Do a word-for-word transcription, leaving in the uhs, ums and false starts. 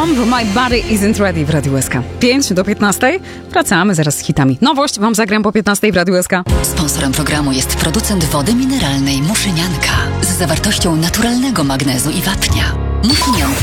Bomb, My Body Isn't Ready w Radiu S K. pięć do piętnastej. Wracamy zaraz z hitami. Nowość wam zagram po piętnastej w Radiu S K. Sponsorem programu jest producent wody mineralnej Muszynianka z zawartością naturalnego magnezu i wapnia. Muszynianka.